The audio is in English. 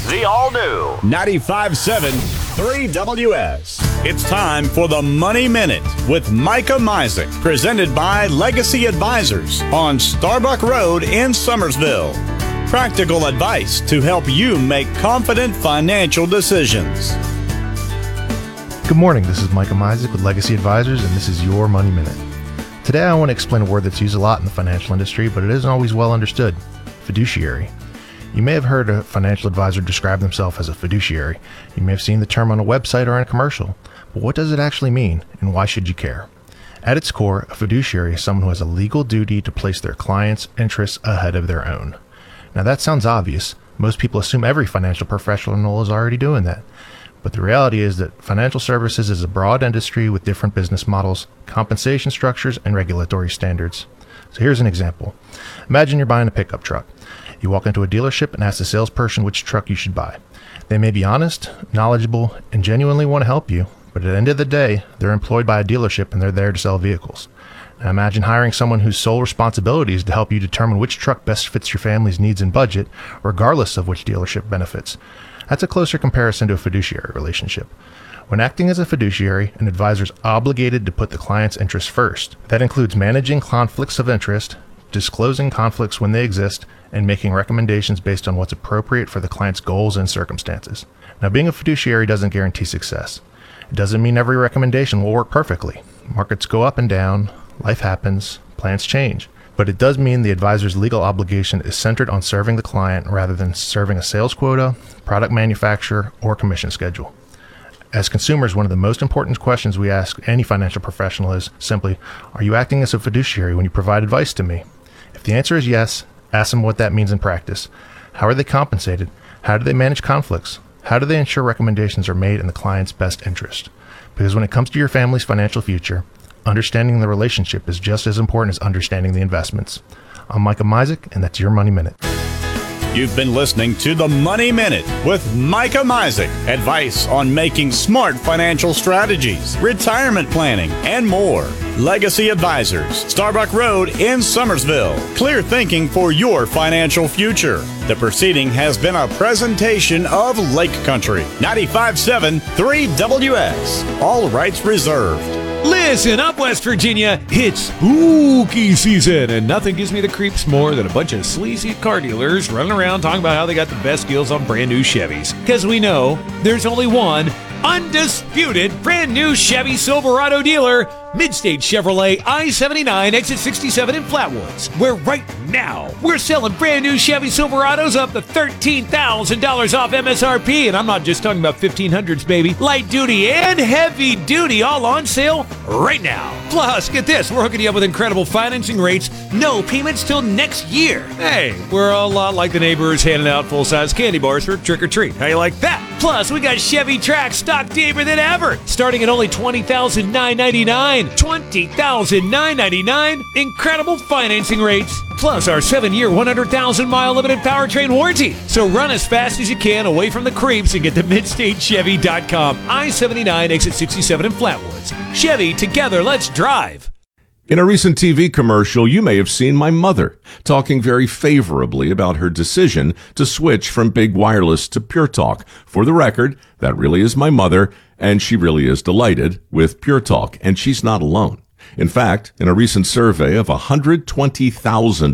The all-new 95.7 3WS. It's time for the Money Minute with Micah Misek, presented by Legacy Advisors on Starbuck Road in Summersville. Practical advice to help you make confident financial decisions. Good morning, this is Micah Misek with Legacy Advisors, and this is your Money Minute. Today I want to explain a word that's used a lot in the financial industry, but it isn't always well understood: fiduciary. You may have heard a financial advisor describe themselves as a fiduciary. You may have seen the term on a website or in a commercial. But what does it actually mean, and why should you care? At its core, a fiduciary is someone who has a legal duty to place their clients' interests ahead of their own. Now that sounds obvious. Most people assume every financial professional is already doing that. But the reality is that financial services is a broad industry with different business models, compensation structures, and regulatory standards. So here's an example. Imagine you're buying a pickup truck. You walk into a dealership and ask the salesperson which truck you should buy. They may be honest, knowledgeable, and genuinely want to help you, but at the end of the day, they're employed by a dealership and they're there to sell vehicles. Now imagine hiring someone whose sole responsibility is to help you determine which truck best fits your family's needs and budget, regardless of which dealership benefits. That's a closer comparison to a fiduciary relationship. When acting as a fiduciary, an advisor is obligated to put the client's interests first. That includes managing conflicts of interest, disclosing conflicts when they exist, and making recommendations based on what's appropriate for the client's goals and circumstances. Now, being a fiduciary doesn't guarantee success. It doesn't mean every recommendation will work perfectly. Markets go up and down, life happens, plans change. But it does mean the advisor's legal obligation is centered on serving the client rather than serving a sales quota, product manufacturer, or commission schedule. As consumers, one of the most important questions we ask any financial professional is simply, are you acting as a fiduciary when you provide advice to me? If the answer is yes, ask them what that means in practice. How are they compensated? How do they manage conflicts? How do they ensure recommendations are made in the client's best interest? Because when it comes to your family's financial future, understanding the relationship is just as important as understanding the investments. I'm Micah Misek, and that's your Money Minute. You've been listening to the Money Minute with Micah Misek. Advice on making smart financial strategies, retirement planning, and more. Legacy Advisors, Starbuck Road in Summersville. Clear thinking for your financial future. The proceeding has been a presentation of Lake Country. 95.7 3WS. All rights reserved. Listen up, West Virginia. It's spooky season, and nothing gives me the creeps more than a bunch of sleazy car dealers running around talking about how they got the best deals on brand new Chevys. Because we know there's only one undisputed brand new Chevy Silverado dealer, Midstate Chevrolet I-79 exit 67 in Flatwoods, where right now we're selling brand new Chevy Silverados up to $13,000 off MSRP, and I'm not just talking about 1500s, baby. Light duty and heavy duty all on sale right now. Plus, get this, we're hooking you up with incredible financing rates, no payments till next year. Hey, we're a lot like the neighbors handing out full-size candy bars for trick-or-treat. How you like that? Plus, we got Chevy Trax stock deeper than ever, starting at only $20,999. $20,999. Incredible financing rates. Plus our 7-year, 100,000-mile limited powertrain warranty. So run as fast as you can away from the creeps and get to MidstateChevy.com. I-79 exit 67 in Flatwoods. Chevy, together, let's drive. In a recent TV commercial, you may have seen my mother talking very favorably about her decision to switch from big wireless to Pure Talk. For the record, that really is my mother, and she really is delighted with Pure Talk, and she's not alone. In fact, in a recent survey of 120,000